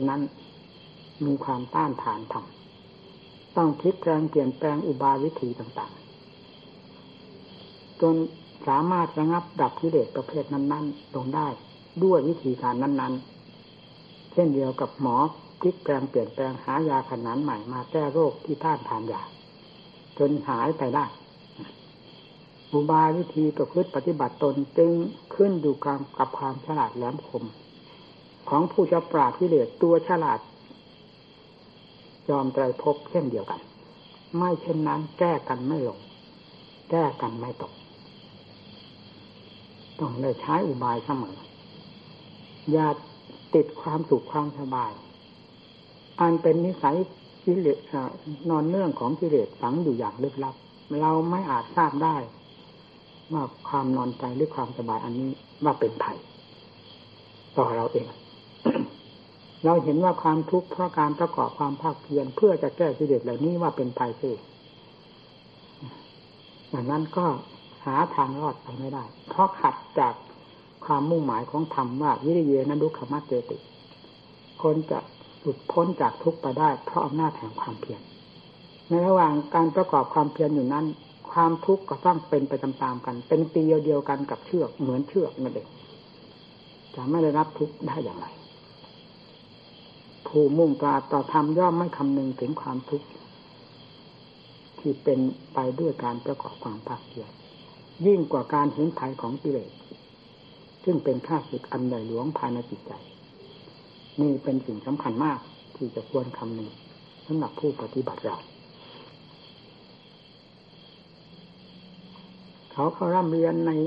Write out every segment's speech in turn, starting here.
นั้นมีความต้านทานธรรมต้องพลิกแปลงเปลี่ยนแปลงอุบายวิธีต่างๆจนสามารถระงับดับกิเลสประเภทนั้นๆลงได้ด้วยวิธีการนั้นๆเช่นเดียวกับหมอพลิกแปลงเปลี่ยนแปลงหายาขนานใหม่มาแก้โรคที่ต้านทานยาจนหายไปได้อุบายวิธีประพฤติปฏิบัติตนจึงขึ้นอยู่กับความฉลาดแหลมคมของผู้จะปราบกิเลสตัวฉลาดยอมไตรภพเช่นเดียวกันไม่เช่นนั้นแก้กันไม่ลงแก้กันไม่ตกต้องเลยใช้อุบายเสมออย่าติดความสุขความสบายอันเป็นนิสัยกิเลสนอนเนื่องของกิเลสฝังอยู่อย่างลึกลับเราไม่อาจทราบได้ว่าความนอนใจหรือความสบายอันนี้ว่าเป็นภัยต่อเราเอง เราเห็นว่าความทุกข์เพราะการประกอบความภาคเพียรเพื่อจะแก้กิเลสเหล่านี้ว่าเป็นภัยเสียอย่างนั้นก็หาทางรอดไปไม่ได้เพราะขัดจากความมุ่งหมายของธรรมว่าวิริเยนะดุขมัสเจติคนจะหลุดพ้นจากทุกข์ไปได้เพราะอำนาจแห่งความเพียรในระหว่างการประกอบความเพียรอยู่นั้นความทุกข์ก็ต้องเป็นไปตามๆกันเป็นปีเดียวกันกับเชือกเหมือนเชือกนั่นเองจะไม่ได้รับทุกข์ได้อย่างไรผู้มุ่งต่อธรรมย่อมไม่คำนึงถึงความทุกข์ที่เป็นไปด้วยการประกอบความภาคเพียรยิ่งกว่าการเห็นภัยของกิเลสซึ่งเป็นข้าศึกอันใหญ่หลวงภายในจิตใจนี่เป็นสิ่งสำคัญมากที่จะควรคำนึงสำหรับผู้ปฏิบัติเราเขาร่ำเรียนใน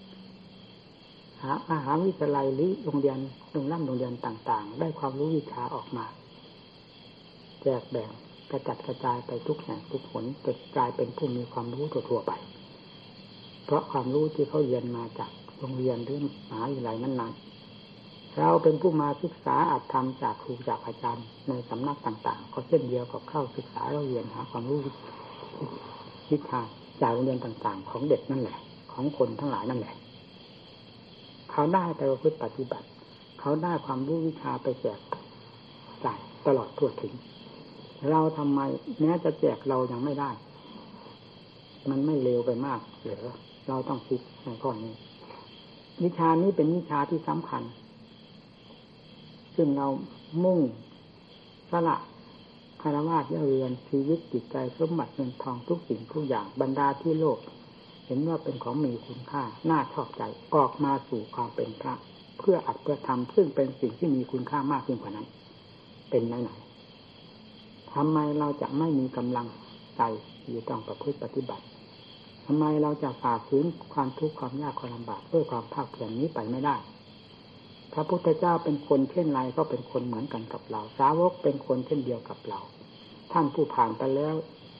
มหาวิทยาลัยหรือโรงเรียนต่างๆได้ความรู้วิชาออกมาแจกแบ่งกระจัดกระจายไปทุกแห่งทุกหนจนกลายเป็นผู้มีความรู้ทั่วๆไปเพราะความรู้ที่เขาเรียนมาจากโรงเรียนหรือมหาวิทยาลัยนั้นๆเราเป็นผู้มาศึกษาอัตธรรมจากครูจากอาจารย์ในสำนักต่างๆก็เช่นเดียวกับเข้าศึกษาเราเรียนหาความรู้วิชาจากโรงเรียนต่างๆของเด็กนั่นแหละของคนทั้งหลายนั่นแหละเขาได้ไปประพฤติปฏิบัติเขาได้ความรู้วิชาไปแจกจ่ายตลอดทั่วถึงเราทำไมแม้จะแจกเรายังไม่ได้มันไม่เร็วไปมากหรือเราต้องคิดในข้อนี้วิชานี้เป็นวิชาที่สำคัญซึ่งเรามุ่งสละคารวะเรือนชีวิตจิตใจสมบัติเงินทองทุกสิ่งทุกอย่างบรรดาที่โลกเห็นว่าเป็นของมีคุณค่าน่าชอบใจออกมาสู่ความเป็นพระเพื่ออัดเพื่อทำซึ่งเป็นสิ่งที่มีคุณค่ามากยิ่งกว่านั้นเป็นไหนทำไมเราจะไม่มีกำลังใจที่ต้องประพฤติปฏิบัติทำไมเราจะฝ่าฝืนความทุกข์ความยากความลำบากเพื่อความภาคเพียรนี้ไปไม่ได้พระพุทธเจ้าเป็นคนเช่นไรก็เป็นคนเหมือนกันกับเราสาวกเป็นคนเช่นเดียวกับเราท่านผู้ผ่านไปแล้ว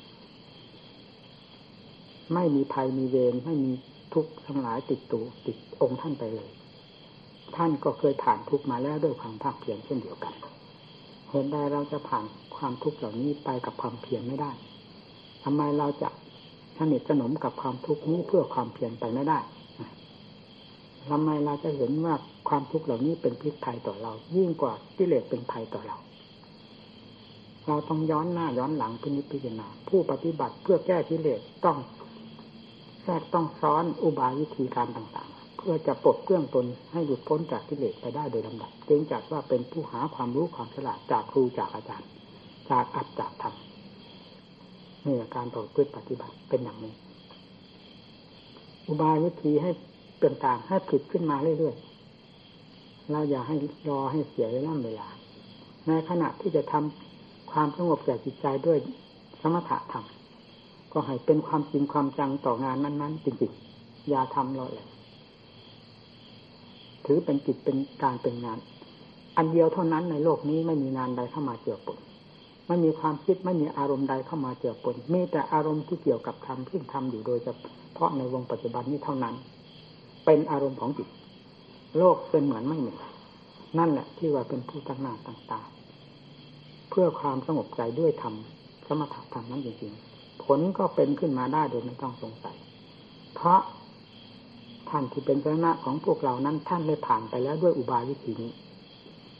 ไม่มีภัยมีเวรไม่มีทุกข์ทั้งหลายติดองค์ท่านไปเลยท่านก็เคยผ่านทุกข์มาแล้วด้วยความภาคเพียรเช่นเดียวกันเห็นใดเราจะผ่านความทุกข์เหล่านี้ไปกับความเพียรไม่ได้ทำไมเราจะสนิทสนมกับความทุกข์นี้เพื่อความเพียรไปไม่ได้ทำไมเราจะเห็นว่าความทุกข์เหล่านี้เป็นพิษภัยต่อเรายิ่งกว่ากิเลสเป็นภัยต่อเราเราต้องย้อนหน้าย้อนหลังพิจารณาผู้ปฏิบัติเพื่อแก้กิเลสต้องแทรกต้องซ้อนอุบายวิธีการต่างๆเพื่อจะปลดเปลื้องตนให้หลุดพ้นจากกิเลสไปได้โดยลำดับจึงจัดว่าเป็นผู้หาความรู้ความฉลาดจากครูจากอาจารย์จากอัตถธรรมนี่การประพฤติปฏิบัติเป็นอย่างนี้อุบายวิธีให้ต่างๆให้ผลิตขึ้นมาเรื่อยๆเราอย่าให้รอให้เสียเวลาในขณะที่จะทำความสงบแก่จิตใจด้วยสมถะธรรมก็ให้เป็นความจริงความจังต่องานนั้นๆจริงๆอย่าทำรอเลยถือเป็นกิจเป็นการเป็นงานอันเดียวเท่านั้นในโลกนี้ไม่มีงานใดเข้ามาเจือปนไม่มีความคิดไม่มีอารมณ์ใดเข้ามาเจือปนมีแต่อารมณ์ที่เกี่ยวกับธรรมที่ทำอยู่โดยเฉพาะในวงปัจจุบันนี้เท่านั้นเป็นอารมณ์ของจิตโลกเป็นเหมือนไม่มีนั่นแหละที่ว่าเป็นผู้ตั้งหน้าตั้งตาเพื่อความสงบใจด้วยธรรมสมถะธรรมนั้นจริงๆผลก็เป็นขึ้นมาได้โดยไม่ต้องสงสัยเพราะท่านที่เป็นเจ้าหน้าของพวกเรานั้นท่านได้ผ่านไปแล้วด้วยอุบายวิธีนี้